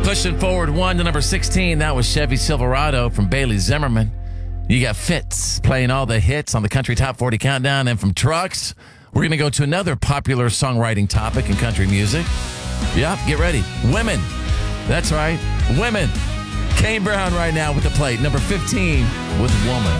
Pushing forward one to number 16, that was Chevy Silverado from Bailey Zimmerman. You got Fitz playing all the hits on the Country Top 40 Countdown. And from trucks, we're going to go to another popular songwriting topic in country music. Yep, get ready. Women. That's right, women. Kane Brown right now with the plate, number 15 with Woman.